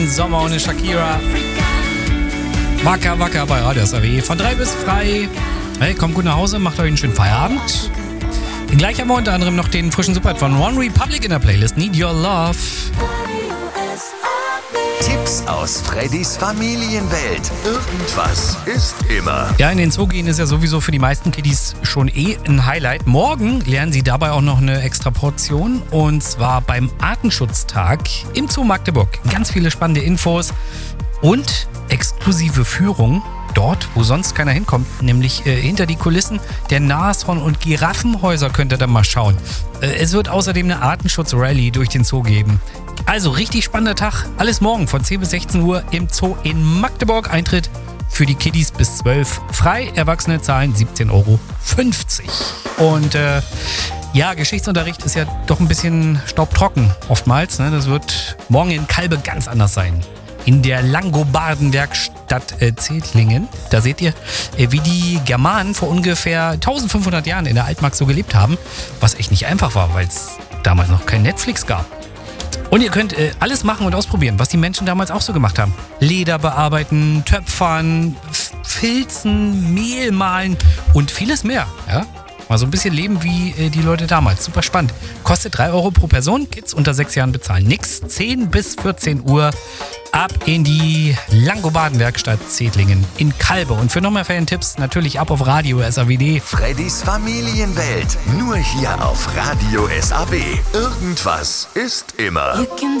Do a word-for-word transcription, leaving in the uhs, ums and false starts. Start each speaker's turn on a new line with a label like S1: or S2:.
S1: Sommer ohne Shakira. Wacker, wacker bei Radio S A W. Von drei bis frei. Hey, kommt gut nach Hause, macht euch einen schönen Feierabend. Gleich haben wir unter anderem noch den frischen Superhit von One Republic in der Playlist. Need Your Love.
S2: Tipps aus Freddys Familienwelt. Irgendwas ist immer.
S1: Ja, in den Zoo gehen ist ja sowieso für die meisten Kiddies schon eh ein Highlight. Morgen lernen sie dabei auch noch eine extra Portion. Und zwar beim Artenschutztag im Zoo Magdeburg. Ganz viele spannende Infos und exklusive Führung dort, wo sonst keiner hinkommt, nämlich äh, hinter die Kulissen der Nashorn- und Giraffenhäuser könnt ihr dann mal schauen. Äh, es wird außerdem eine Artenschutzrallye durch den Zoo geben. Also richtig spannender Tag. Alles morgen von zehn bis sechzehn Uhr im Zoo in Magdeburg. Eintritt für die Kiddies bis zwölf frei. Erwachsene zahlen siebzehn Euro fünfzig. Und äh, ja, Geschichtsunterricht ist ja doch ein bisschen staubtrocken oftmals. Ne? Das wird morgen in Kalbe ganz anders sein. In der Langobardenwerkstatt äh, Zedlingen. Da seht ihr, äh, wie die Germanen vor ungefähr eintausendfünfhundert Jahren in der Altmark so gelebt haben. Was echt nicht einfach war, weil es damals noch kein Netflix gab. Und ihr könnt äh, alles machen und ausprobieren, was die Menschen damals auch so gemacht haben. Leder bearbeiten, töpfern, filzen, Mehl mahlen und vieles mehr. Ja? Mal so ein bisschen leben wie äh, die Leute damals. Super spannend. Kostet drei Euro pro Person. Kids unter sechs Jahren bezahlen nix. zehn bis vierzehn Uhr ab in die Langobardenwerkstatt Zedlingen in Kalbe. Und für noch mehr Fan-Tipps natürlich ab auf Radio S A W D.
S2: Freddys Familienwelt. Nur hier auf Radio S A W. Irgendwas ist immer.